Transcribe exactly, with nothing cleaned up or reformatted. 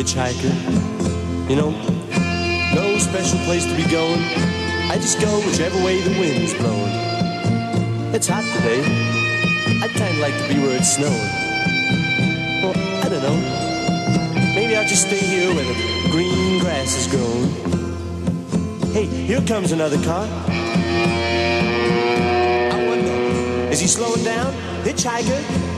hitchhiker. You know, no special place to be going. I just go whichever way the wind's blowing. It's hot today. I'd kinda like to be where it's snowing. Well, I don't know. Maybe I'll just stay here where the green grass is growing. Hey, here comes another car. I wonder, is he slowing down? Hitchhiker?